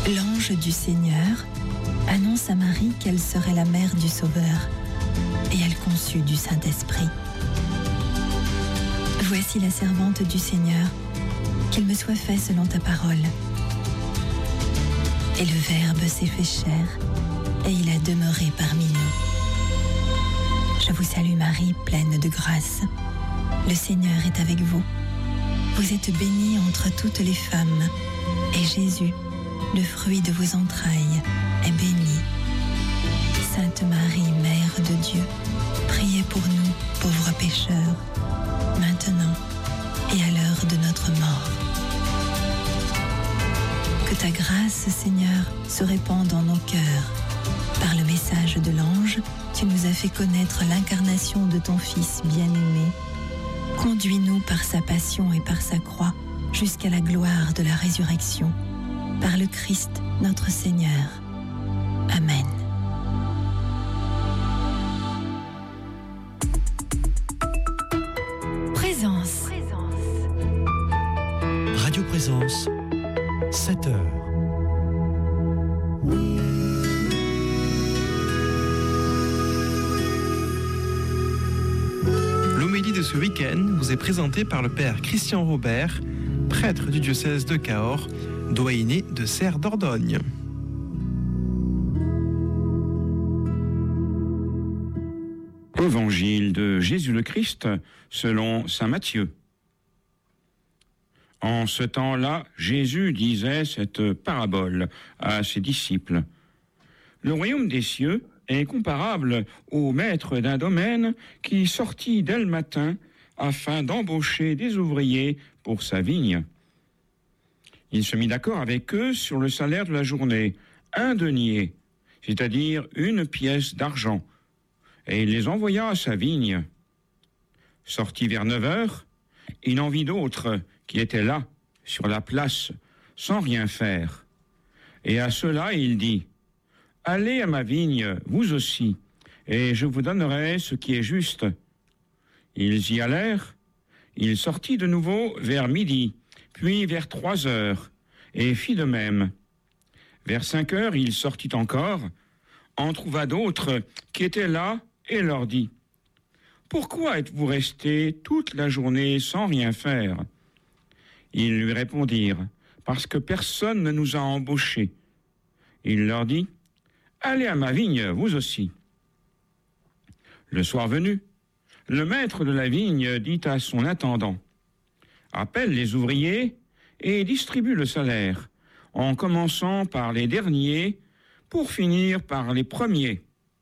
L'ange du Seigneur annonce à Marie qu'elle serait la mère du Sauveur, et elle conçut du Saint-Esprit. Voici la servante du Seigneur, qu'il me soit fait selon ta parole. Et le Verbe s'est fait chair, et il a demeuré parmi nous. Je vous salue Marie, pleine de grâce. Le Seigneur est avec vous. Vous êtes bénie entre toutes les femmes, et Jésus, le fruit de vos entrailles, est béni. Sainte Marie, Mère de Dieu, priez pour nous, pauvres pécheurs, maintenant et à l'heure de notre mort. Que ta grâce, Seigneur, se répande en nos cœurs. Par le message de l'ange, tu nous as fait connaître l'incarnation de ton Fils bien-aimé. Conduis-nous par sa passion et par sa croix jusqu'à la gloire de la résurrection. Par le Christ, notre Seigneur. Amen. Présence. Radio Présence, 7 heures. L'homélie de ce week-end vous est présentée par le père Christian Robert, prêtre du diocèse de Cahors, doyenné de Serres d'Ordogne. Évangile de Jésus le Christ selon saint Matthieu. En ce temps-là, Jésus disait cette parabole à ses disciples. Le royaume des cieux est comparable au maître d'un domaine qui sortit dès le matin afin d'embaucher des ouvriers pour sa vigne. Il se mit d'accord avec eux sur le salaire de la journée, 1 denier, c'est-à-dire 1 pièce d'argent, et il les envoya à sa vigne. Sorti vers 9 heures, il en vit d'autres qui étaient là, sur la place, sans rien faire. Et à ceux-là, il dit, « Allez à ma vigne, vous aussi, et je vous donnerai ce qui est juste. » Ils y allèrent. Il sortit de nouveau vers midi, puis vers 3 heures, et fit de même. Vers 5 heures, il sortit encore, en trouva d'autres qui étaient là, et leur dit, « Pourquoi êtes-vous restés toute la journée sans rien faire ?» Ils lui répondirent, « Parce que personne ne nous a embauchés. » Il leur dit, « Allez à ma vigne, vous aussi. » Le soir venu, le maître de la vigne dit à son intendant, « Appelle les ouvriers et distribue le salaire, en commençant par les derniers pour finir par les premiers. »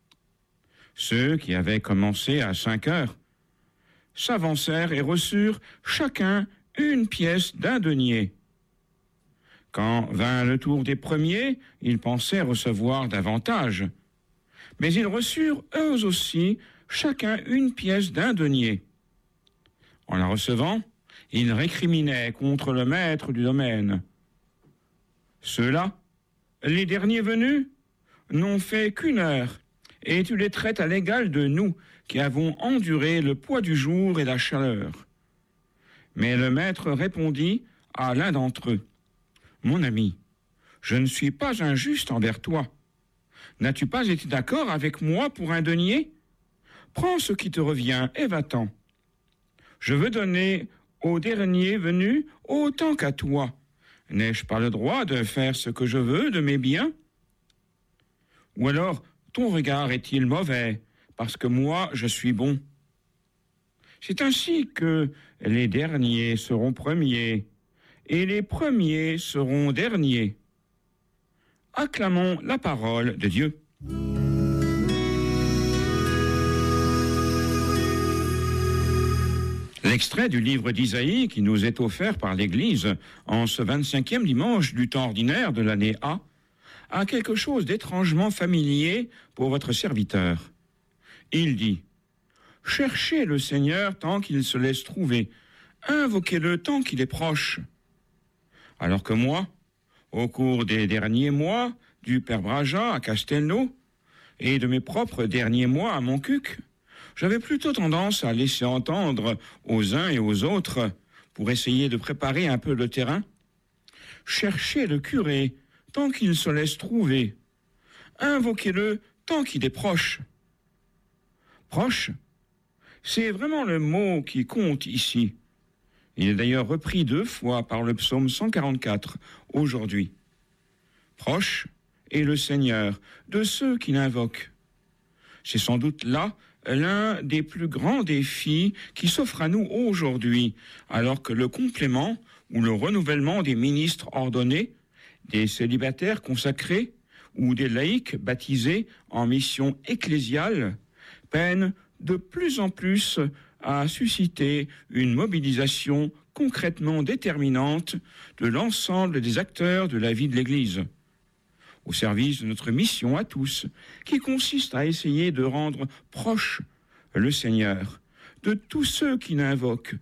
Ceux qui avaient commencé à 5 heures s'avancèrent et reçurent chacun 1 pièce d'1 denier. Quand vint le tour des premiers, ils pensaient recevoir davantage. Mais ils reçurent eux aussi chacun 1 pièce d'1 denier. En la recevant, ils récriminaient contre le maître du domaine. Ceux-là, les derniers venus, n'ont fait qu'1 heure, et tu les traites à l'égal de nous, qui avons enduré le poids du jour et la chaleur. Mais le maître répondit à l'un d'entre eux, « Mon ami, je ne suis pas injuste envers toi. N'as-tu pas été d'accord avec moi pour 1 denier ? Prends ce qui te revient et va-t'en. Je veux donner au dernier venu autant qu'à toi. N'ai-je pas le droit de faire ce que je veux de mes biens ? Ou alors, ton regard est-il mauvais, parce que moi, je suis bon ? C'est ainsi que les derniers seront premiers, et les premiers seront derniers. » Acclamons la parole de Dieu. L'extrait du livre d'Isaïe qui nous est offert par l'Église en ce 25e dimanche du temps ordinaire de l'année A quelque chose d'étrangement familier pour votre serviteur. Il dit, « Cherchez le Seigneur tant qu'il se laisse trouver, invoquez-le tant qu'il est proche. » Alors que moi, au cours des derniers mois, du Père Braja à Castelnau, et de mes propres derniers mois à Montcuq, j'avais plutôt tendance à laisser entendre aux uns et aux autres, pour essayer de préparer un peu le terrain, « Cherchez le curé tant qu'il se laisse trouver. Invoquez-le tant qu'il est proche. Proche, c'est vraiment le mot qui compte ici. Il est d'ailleurs repris 2 fois par le psaume 144 aujourd'hui. Proche est le Seigneur de ceux qui l'invoquent. C'est sans doute là l'un des plus grands défis qui s'offre à nous aujourd'hui, alors que le complément ou le renouvellement des ministres ordonnés, des célibataires consacrés ou des laïcs baptisés en mission ecclésiale peine de plus en plus à susciter une mobilisation concrètement déterminante de l'ensemble des acteurs de la vie de l'Église, au service de notre mission à tous, qui consiste à essayer de rendre proche le Seigneur de tous ceux qui l'invoquent,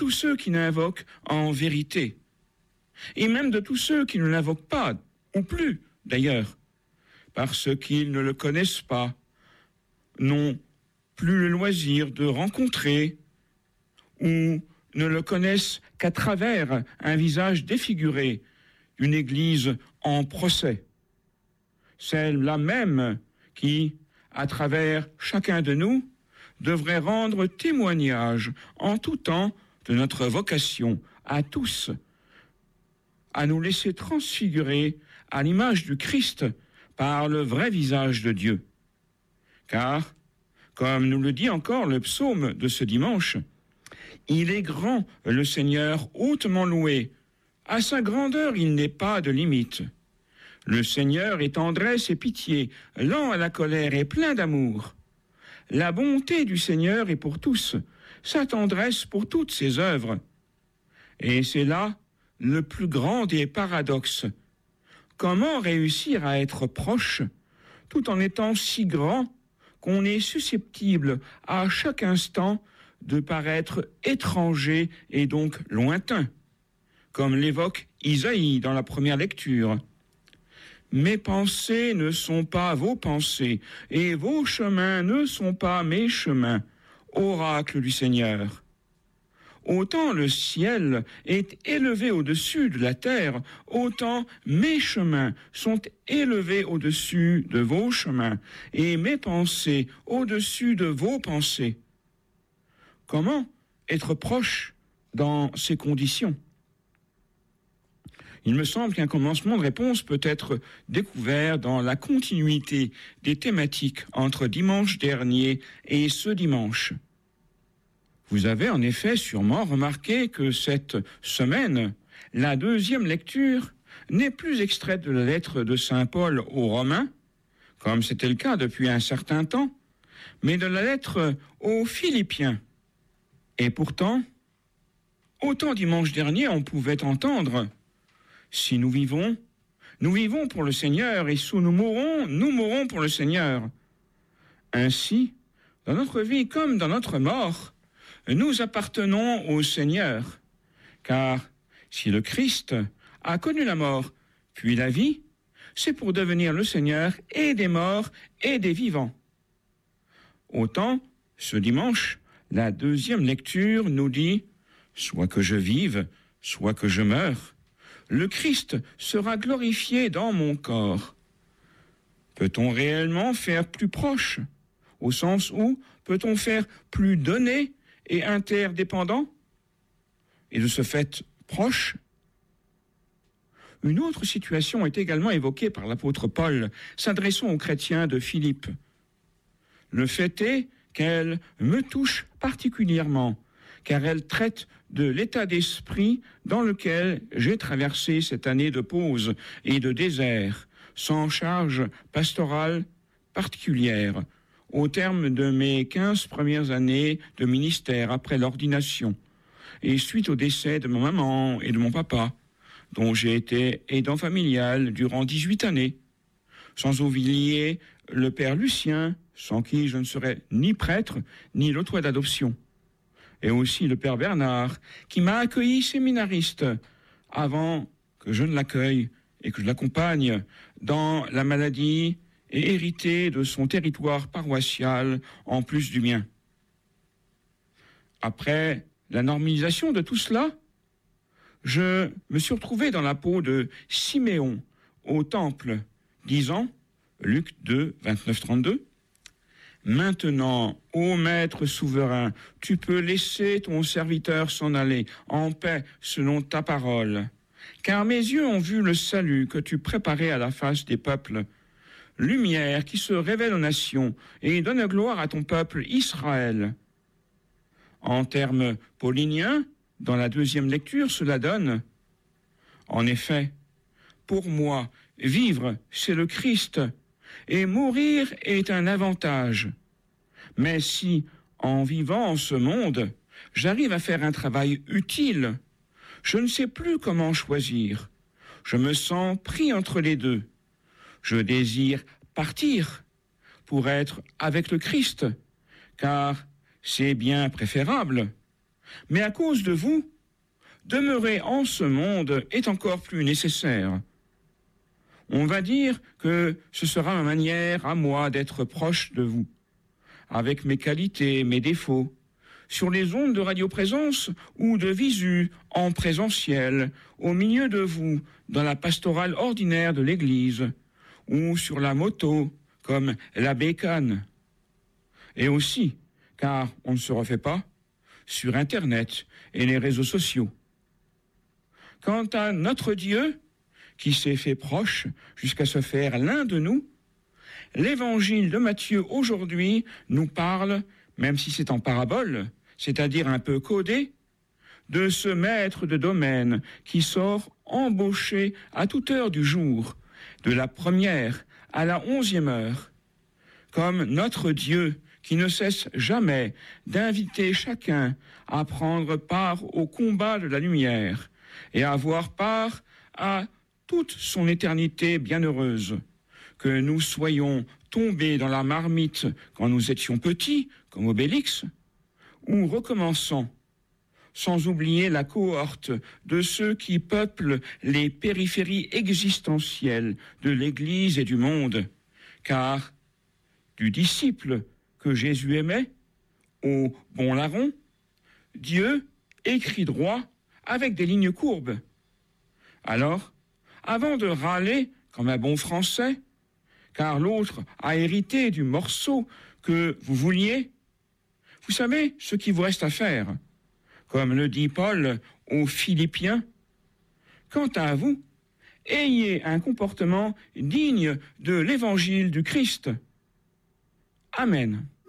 en vérité, et même de tous ceux qui ne l'invoquent pas, ou plus d'ailleurs, parce qu'ils ne le connaissent pas, n'ont plus le loisir de rencontrer, ou ne le connaissent qu'à travers un visage défiguré d'une Église en procès. Celle-là même qui, à travers chacun de nous, devrait rendre témoignage en tout temps de notre vocation à tous, à nous laisser transfigurer à l'image du Christ par le vrai visage de Dieu. Car, comme nous le dit encore le psaume de ce dimanche, il est grand, le Seigneur, hautement loué. À sa grandeur, il n'est pas de limite. Le Seigneur est tendresse et pitié, lent à la colère et plein d'amour. La bonté du Seigneur est pour tous, sa tendresse pour toutes ses œuvres. Et c'est là le plus grand des paradoxes. Comment réussir à être proche, tout en étant si grand qu'on est susceptible à chaque instant de paraître étranger et donc lointain, comme l'évoque Isaïe dans la première lecture. Mes pensées ne sont pas vos pensées, et vos chemins ne sont pas mes chemins, oracle du Seigneur. Autant le ciel est élevé au-dessus de la terre, autant mes chemins sont élevés au-dessus de vos chemins, et mes pensées au-dessus de vos pensées. Comment être proche dans ces conditions ? Il me semble qu'un commencement de réponse peut être découvert dans la continuité des thématiques entre dimanche dernier et ce dimanche. Vous avez en effet sûrement remarqué que cette semaine, la deuxième lecture n'est plus extraite de la lettre de saint Paul aux Romains, comme c'était le cas depuis un certain temps, mais de la lettre aux Philippiens. Et pourtant, autant dimanche dernier on pouvait entendre « Si nous vivons pour le Seigneur, et si nous mourrons pour le Seigneur. » Ainsi, dans notre vie comme dans notre mort, nous appartenons au Seigneur. Car si le Christ a connu la mort, puis la vie, c'est pour devenir le Seigneur et des morts et des vivants. Autant, ce dimanche, la deuxième lecture nous dit « Soit que je vive, soit que je meure, le Christ sera glorifié dans mon corps. » Peut-on réellement faire plus proche, au sens où peut-on faire plus donné et interdépendant, et de ce fait proche? Une autre situation est également évoquée par l'apôtre Paul, s'adressant aux chrétiens de Philippe. Le fait est qu'elle me touche particulièrement, car elle traite de l'état d'esprit dans lequel j'ai traversé cette année de pause et de désert, sans charge pastorale particulière, au terme de mes 15 premières années de ministère après l'ordination, et suite au décès de ma maman et de mon papa, dont j'ai été aidant familial durant 18 années, sans oublier le père Lucien, sans qui je ne serais ni prêtre, ni lotois d'adoption, et aussi le père Bernard, qui m'a accueilli séminariste, avant que je ne l'accueille et que je l'accompagne dans la maladie et hérité de son territoire paroissial en plus du mien. Après la normalisation de tout cela, je me suis retrouvé dans la peau de Siméon, au temple, disant, Luc 2, 29-32, « Maintenant, ô Maître souverain, tu peux laisser ton serviteur s'en aller en paix selon ta parole. Car mes yeux ont vu le salut que tu préparais à la face des peuples, lumière qui se révèle aux nations et donne gloire à ton peuple Israël. » En termes pauliniens, dans la deuxième lecture, cela donne « En effet, pour moi, vivre, c'est le Christ, et mourir est un avantage. Mais si, en vivant en ce monde, j'arrive à faire un travail utile, je ne sais plus comment choisir. Je me sens pris entre les deux. Je désire partir pour être avec le Christ, car c'est bien préférable. Mais à cause de vous, demeurer en ce monde est encore plus nécessaire. On va dire que ce sera ma manière à moi d'être proche de vous, avec mes qualités, mes défauts, sur les ondes de radioprésence ou de visu en présentiel, au milieu de vous, dans la pastorale ordinaire de l'Église, ou sur la moto, comme l'abbé Kahn. Et aussi, car on ne se refait pas, sur Internet et les réseaux sociaux. Quant à notre Dieu, qui s'est fait proche jusqu'à se faire l'un de nous, l'évangile de Matthieu aujourd'hui nous parle, même si c'est en parabole, c'est-à-dire un peu codé, de ce maître de domaine qui sort embauché à toute heure du jour, de la première à la 11e heure, comme notre Dieu qui ne cesse jamais d'inviter chacun à prendre part au combat de la lumière et à avoir part à toute son éternité bienheureuse, que nous soyons tombés dans la marmite quand nous étions petits, comme Obélix, ou recommençant, sans oublier la cohorte de ceux qui peuplent les périphéries existentielles de l'Église et du monde, car du disciple que Jésus aimait, au bon larron, Dieu écrit droit avec des lignes courbes. Alors, avant de râler comme un bon Français, car l'autre a hérité du morceau que vous vouliez, vous savez ce qu'il vous reste à faire, comme le dit Paul aux Philippiens. Quant à vous, ayez un comportement digne de l'évangile du Christ. Amen.